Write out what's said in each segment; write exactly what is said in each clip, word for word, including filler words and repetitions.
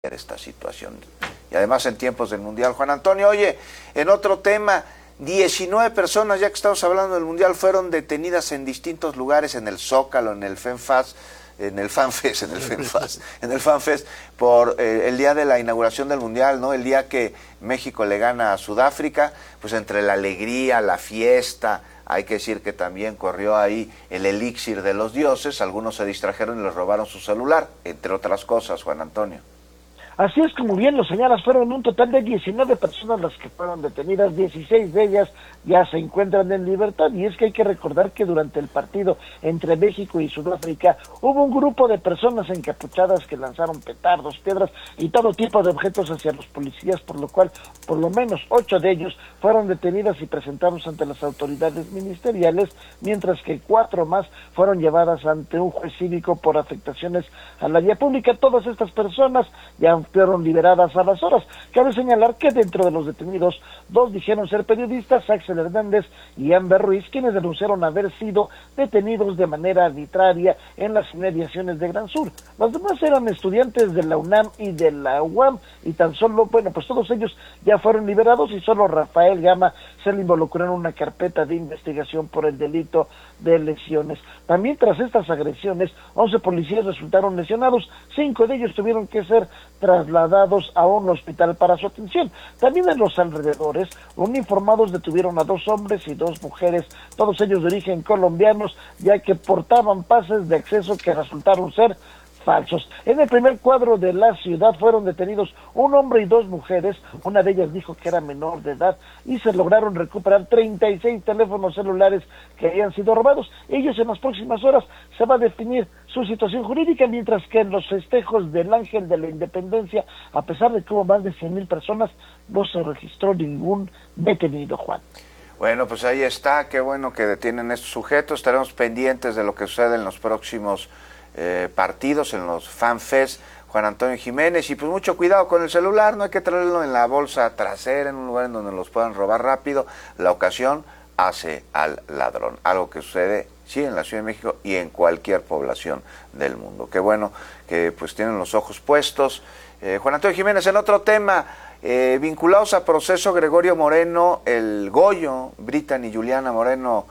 esta situación. Y además en tiempos del Mundial. Juan Antonio, oye, en otro tema, diecinueve personas, ya que estamos hablando del Mundial, fueron detenidas en distintos lugares, en el Zócalo, en el FENFAS, en el FanFest, en el FENFAS, en el FanFest, por eh, el día de la inauguración del Mundial, ¿no? El día que México le gana a Sudáfrica, pues entre la alegría, la fiesta, hay que decir que también corrió ahí el elixir de los dioses, algunos se distrajeron y les robaron su celular, entre otras cosas, Juan Antonio. Así es, como bien lo señalas, fueron un total de diecinueve personas las que fueron detenidas, dieciséis de ellas ya se encuentran en libertad, y es que hay que recordar que durante el partido entre México y Sudáfrica hubo un grupo de personas encapuchadas que lanzaron petardos, piedras y todo tipo de objetos hacia los policías, por lo cual por lo menos ocho de ellos fueron detenidas y presentados ante las autoridades ministeriales, mientras que cuatro más fueron llevadas ante un juez cívico por afectaciones a la vía pública. Todas estas personas ya fueron liberadas a las horas. Cabe señalar que dentro de los detenidos, dos dijeron ser periodistas, Axel Hernández y Amber Ruiz, quienes denunciaron haber sido detenidos de manera arbitraria en las inmediaciones de Gran Sur. Los demás eran estudiantes de la UNAM y de la U A M, y tan solo, bueno, pues todos ellos ya fueron liberados, y solo Rafael Gama se le involucró en una carpeta de investigación por el delito de lesiones. También tras estas agresiones, once policías resultaron lesionados, cinco de ellos tuvieron que ser trasladados a un hospital para su atención. También en los alrededores, uniformados detuvieron a dos hombres y dos mujeres, todos ellos de origen colombianos, ya que portaban pases de acceso que resultaron ser falsos. En el primer cuadro de la ciudad fueron detenidos un hombre y dos mujeres, una de ellas dijo que era menor de edad, y se lograron recuperar treinta y seis teléfonos celulares que habían sido robados. Ellos en las próximas horas se va a definir su situación jurídica, mientras que en los festejos del Ángel de la Independencia, a pesar de que hubo más de cien mil personas, no se registró ningún detenido, Juan. Bueno, pues ahí está, qué bueno que detienen estos sujetos, estaremos pendientes de lo que sucede en los próximos Eh, partidos, en los FanFest, Juan Antonio Jiménez, y pues mucho cuidado con el celular, no hay que traerlo en la bolsa trasera, en un lugar en donde los puedan robar rápido. La ocasión hace al ladrón, algo que sucede sí en la Ciudad de México y en cualquier población del mundo. Qué bueno que pues tienen los ojos puestos. eh, Juan Antonio Jiménez, en otro tema, eh, vinculados a proceso Gregorio Moreno, el Goyo, Brittany y Juliana Moreno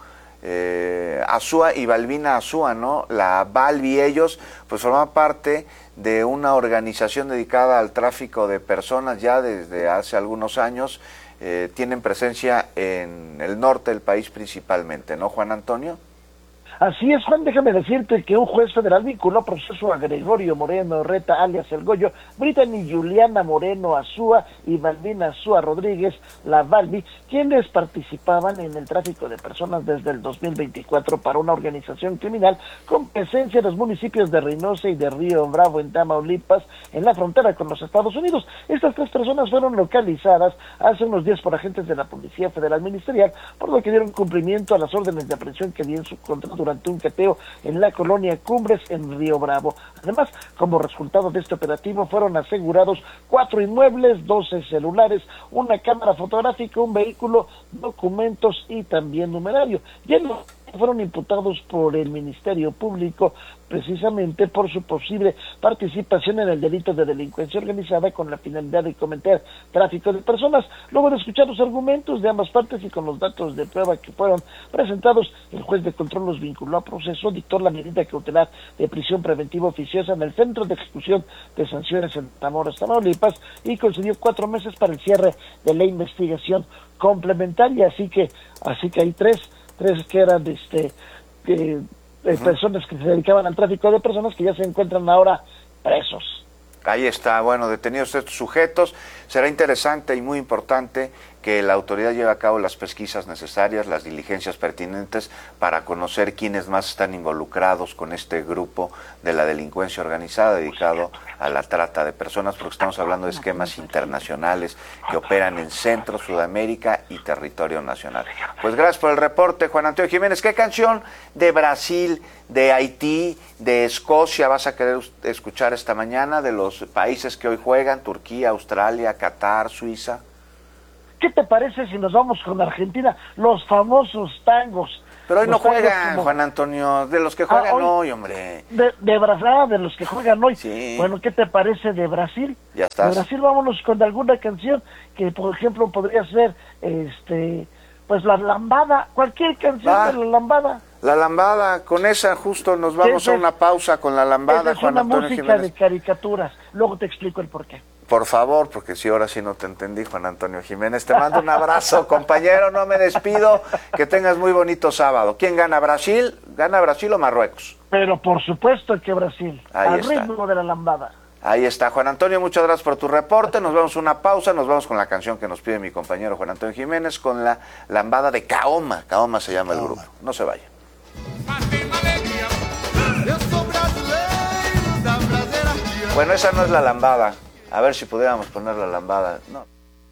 Eh, Azúa y Balbina Azúa, ¿no? La Balbi, ellos pues forman parte de una organización dedicada al tráfico de personas ya desde hace algunos años, eh, tienen presencia en el norte del país principalmente, ¿no, Juan Antonio? Así es, Juan, déjame decirte que un juez federal vinculó a proceso a Gregorio Moreno Reta, alias El Goyo, Brittany Juliana Moreno Azúa y Balbina Azúa Rodríguez, la Balbi, quienes participaban en el tráfico de personas desde el dos mil veinticuatro para una organización criminal con presencia en los municipios de Reynosa y de Río Bravo, en Tamaulipas, en la frontera con los Estados Unidos. Estas tres personas fueron localizadas hace unos días por agentes de la Policía Federal Ministerial, por lo que dieron cumplimiento a las órdenes de aprehensión que había en su contra durante un cateo en la colonia Cumbres, en Río Bravo. Además, como resultado de este operativo, fueron asegurados cuatro inmuebles, doce celulares, una cámara fotográfica, un vehículo, documentos y también numerario. Y en los fueron imputados por el Ministerio Público precisamente por su posible participación en el delito de delincuencia organizada con la finalidad de cometer tráfico de personas. Luego de escuchar los argumentos de ambas partes y con los datos de prueba que fueron presentados, el juez de control los vinculó a proceso, dictó la medida cautelar de prisión preventiva oficiosa en el Centro de Ejecución de Sanciones en Matamoros, Tamaulipas, y concedió cuatro meses para el cierre de la investigación complementaria. Así que, así que hay tres tres que eran este eh, eh, uh-huh. personas que se dedicaban al tráfico de personas que ya se encuentran ahora presos. Ahí está, bueno, detenidos estos sujetos. Será interesante y muy importante que la autoridad lleve a cabo las pesquisas necesarias, las diligencias pertinentes para conocer quiénes más están involucrados con este grupo de la delincuencia organizada dedicado a la trata de personas, porque estamos hablando de esquemas internacionales que operan en Centro, Sudamérica y territorio nacional. Pues gracias por el reporte, Juan Antonio Jiménez. ¿Qué canción de Brasil, de Haití, de Escocia vas a querer escuchar esta mañana, de los países que hoy juegan, Turquía, Australia, Qatar, Suiza? ¿Qué te parece si nos vamos con Argentina? Los famosos tangos. Pero hoy no Los traigo juegan, como- Juan Antonio, de los que juegan Ah, hoy- hoy, hombre. De, de Brasil, ah, de los que juegan hoy. Sí. Bueno, ¿qué te parece de Brasil? Ya estás. De Brasil vámonos con alguna canción que, por ejemplo, podría ser, este, pues la lambada, cualquier canción Va. de la lambada. La lambada, con esa justo nos vamos Esa a es- una pausa con la lambada, Esa es Juan una Antonio música Jiménez. de caricaturas. Luego te explico el porqué. Por favor, porque si ahora sí no te entendí, Juan Antonio Jiménez. Te mando un abrazo, compañero, no me despido. Que tengas muy bonito sábado. ¿Quién gana, Brasil? ¿Gana Brasil o Marruecos? Pero por supuesto que Brasil, Ahí al está. ritmo de la lambada. Ahí está, Juan Antonio, muchas gracias por tu reporte. Nos vamos a una pausa, nos vamos con la canción que nos pide mi compañero Juan Antonio Jiménez, con la lambada de Kaoma. Kaoma se llama el grupo. No se vaya. Bueno, esa no es la lambada. A ver si pudiéramos poner la lambada. No.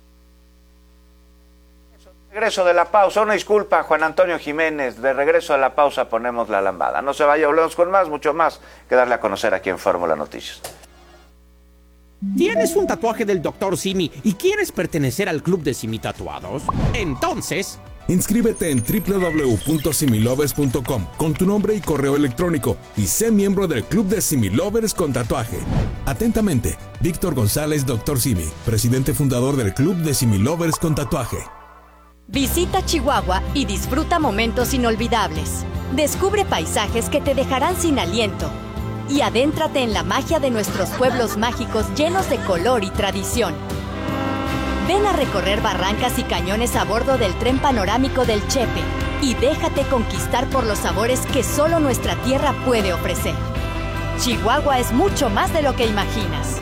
Regreso de la pausa, una disculpa, Juan Antonio Jiménez. De regreso a la pausa ponemos la lambada. No se vaya, volvemos con más, mucho más que darle a conocer aquí en Fórmula Noticias. ¿Tienes un tatuaje del doctor Simi y quieres pertenecer al club de Simi Tatuados? Entonces, inscríbete en doble u doble u doble u punto similovers punto com con tu nombre y correo electrónico y sé miembro del club de Similovers con tatuaje. Atentamente, Víctor González, doctor Simi, presidente fundador del club de Similovers con tatuaje. Visita Chihuahua y disfruta momentos inolvidables. Descubre paisajes que te dejarán sin aliento. Y adéntrate en la magia de nuestros pueblos mágicos llenos de color y tradición. Ven a recorrer barrancas y cañones a bordo del tren panorámico del Chepe y déjate conquistar por los sabores que solo nuestra tierra puede ofrecer. Chihuahua es mucho más de lo que imaginas.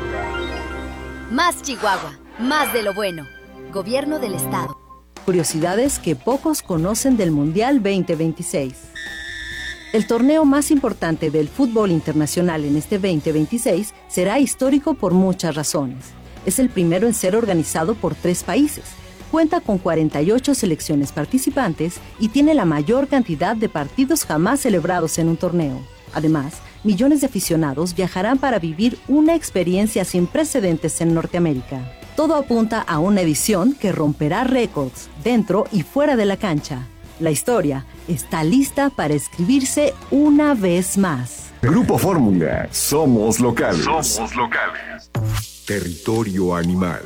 Más Chihuahua, más de lo bueno. Gobierno del Estado. Curiosidades que pocos conocen del Mundial veinte veintiséis. El torneo más importante del fútbol internacional en este veinte veintiséis será histórico por muchas razones. Es el primero en ser organizado por tres países. Cuenta con cuarenta y ocho selecciones participantes y tiene la mayor cantidad de partidos jamás celebrados en un torneo. Además, millones de aficionados viajarán para vivir una experiencia sin precedentes en Norteamérica. Todo apunta a una edición que romperá récords dentro y fuera de la cancha. La historia está lista para escribirse una vez más. Grupo Fórmula, somos locales. Somos locales. Territorio animal.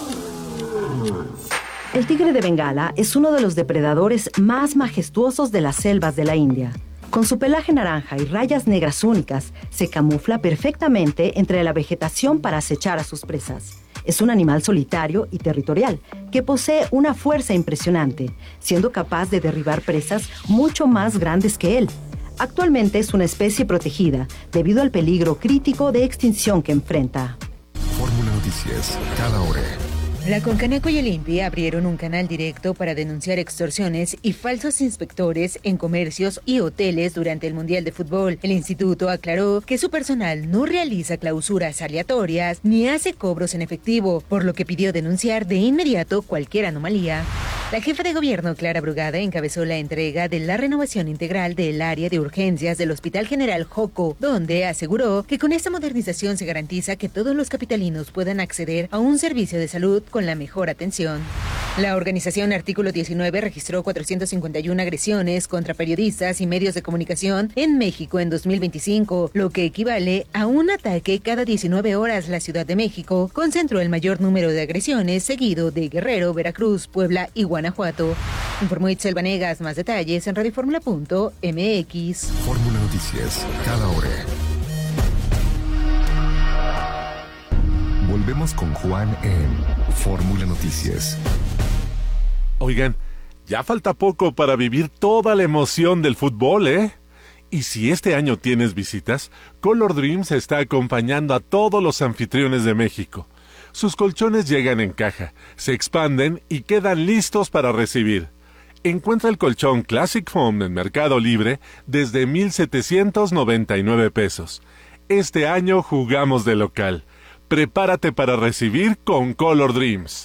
El tigre de Bengala es uno de los depredadores más majestuosos de las selvas de la India. Con su pelaje naranja y rayas negras únicas, se camufla perfectamente entre la vegetación para acechar a sus presas. Es un animal solitario y territorial, que posee una fuerza impresionante, siendo capaz de derribar presas mucho más grandes que él. Actualmente es una especie protegida, debido al peligro crítico de extinción que enfrenta. Fórmula Noticias, cada hora. La Concanaco y el INPI abrieron un canal directo para denunciar extorsiones y falsos inspectores en comercios y hoteles durante el Mundial de Fútbol. El instituto aclaró que su personal no realiza clausuras aleatorias ni hace cobros en efectivo, por lo que pidió denunciar de inmediato cualquier anomalía. La jefa de gobierno, Clara Brugada, encabezó la entrega de la renovación integral del área de urgencias del Hospital General Joco, donde aseguró que con esta modernización se garantiza que todos los capitalinos puedan acceder a un servicio de salud con la mejor atención. La organización Artículo diecinueve registró cuatrocientas cincuenta y una agresiones contra periodistas y medios de comunicación en México en dos mil veinticinco, lo que equivale a un ataque cada diecinueve horas. La Ciudad de México concentró el mayor número de agresiones, seguido de Guerrero, Veracruz, Puebla y Guanajuato. Informó Itzel Vanegas. Más detalles en radioformula punto m x. Fórmula Noticias, cada hora. Volvemos con Juan en Fórmula Noticias. Oigan, ya falta poco para vivir toda la emoción del fútbol, ¿eh? Y si este año tienes visitas, Color Dreams está acompañando a todos los anfitriones de México. Sus colchones llegan en caja, se expanden y quedan listos para recibir. Encuentra el colchón Classic Foam en Mercado Libre desde mil setecientos noventa y nueve pesos. Este año jugamos de local. Prepárate para recibir con Color Dreams.